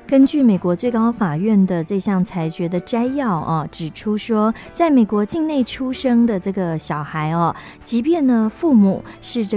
根据美国最高法院的这项裁决的摘要指出说，在美国境内出生的这个小孩即便呢父母是